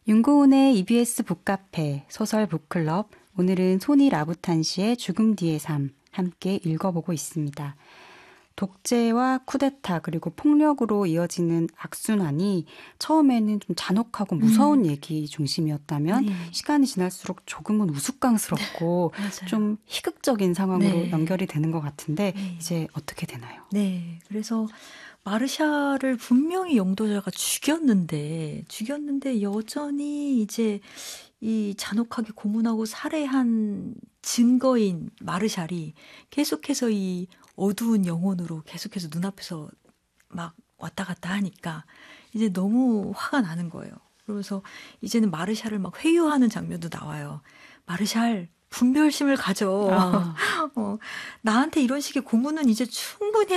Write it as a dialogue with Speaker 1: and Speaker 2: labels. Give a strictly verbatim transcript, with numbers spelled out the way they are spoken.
Speaker 1: 윤고은의 이비에스 북카페 소설 북클럽, 오늘은 소니 라부탄 씨의 죽음 뒤의 삶 함께 읽어보고 있습니다. 독재와 쿠데타 그리고 폭력으로 이어지는 악순환이 처음에는 좀 잔혹하고 무서운
Speaker 2: 음.
Speaker 1: 얘기 중심이었다면
Speaker 2: 네.
Speaker 1: 시간이 지날수록 조금은 우스꽝스럽고 좀 희극적인 상황으로
Speaker 2: 네.
Speaker 1: 연결이 되는 것 같은데
Speaker 2: 네.
Speaker 1: 이제 어떻게 되나요?
Speaker 2: 네, 그래서 마르샤를 분명히 영도자가 죽였는데 죽였는데 여전히 이제 이 잔혹하게 고문하고 살해한 증거인 마르샬이 계속해서 이 어두운 영혼으로 계속해서 눈앞에서 막 왔다 갔다 하니까 이제 너무 화가 나는 거예요. 그러면서 이제는 마르샬을 막 회유하는 장면도 나와요. 마르샬, 분별심을 가져.
Speaker 1: 아.
Speaker 2: 어, 나한테 이런 식의 고문은 이제 충분히